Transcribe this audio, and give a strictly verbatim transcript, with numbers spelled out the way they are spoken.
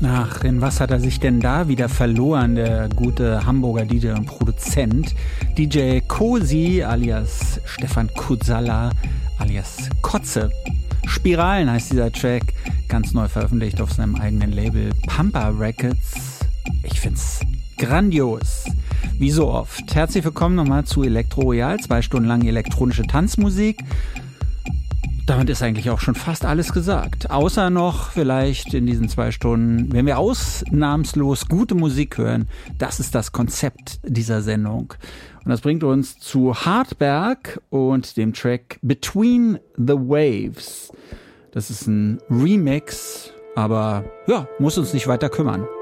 Ach, in was hat er sich denn da wieder verloren, der gute Hamburger D J und Produzent? D J Cosi alias Stefan Kutsala alias Kotze. Spiralen heißt dieser Track, ganz neu veröffentlicht auf seinem eigenen Label Pampa Records. Ich find's grandios. Wie so oft. Herzlich willkommen nochmal zu Elektro Royal, zwei Stunden lang elektronische Tanzmusik. Damit ist eigentlich auch schon fast alles gesagt. Außer noch vielleicht in diesen zwei Stunden, wenn wir ausnahmslos gute Musik hören, das ist das Konzept dieser Sendung. Und das bringt uns zu Hartberg und dem Track Between the Waves. Das ist ein Remix, aber ja, muss uns nicht weiter kümmern.